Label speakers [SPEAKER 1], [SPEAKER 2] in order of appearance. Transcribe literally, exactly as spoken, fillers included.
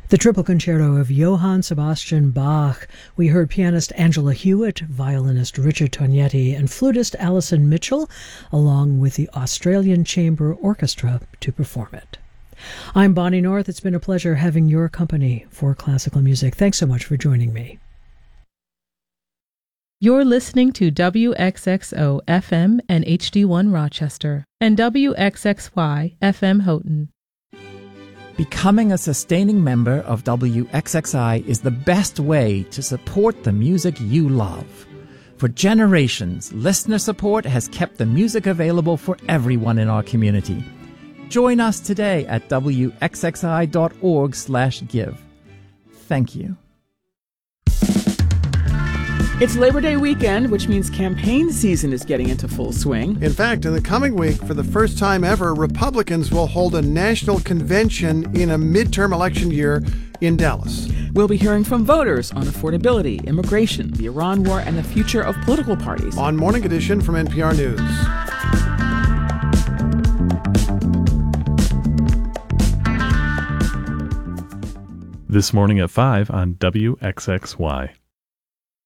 [SPEAKER 1] The Triple Concerto of Johann Sebastian Bach. We heard pianist Angela Hewitt, violinist Richard Tognetti, and flutist Alison Mitchell, along with the Australian Chamber Orchestra, to perform it. I'm Bonnie North. It's been a pleasure having your company for classical music. Thanks so much for joining me.
[SPEAKER 2] You're listening to W X X O F M and H D one Rochester and W X X Y F M Houghton.
[SPEAKER 3] Becoming a sustaining member of W X X I is the best way to support the music you love. For generations, listener support has kept the music available for everyone in our community. Join us today at W X X I dot org slash give. Thank you.
[SPEAKER 4] It's Labor Day weekend, which means campaign season is getting into full swing.
[SPEAKER 5] In fact, in the coming week, for the first time ever, Republicans will hold a national convention in a midterm election year in Dallas.
[SPEAKER 4] We'll be hearing from voters on affordability, immigration, the Iran war, and the future of political parties.
[SPEAKER 5] On Morning Edition from N P R News.
[SPEAKER 6] This morning at five on W X X Y.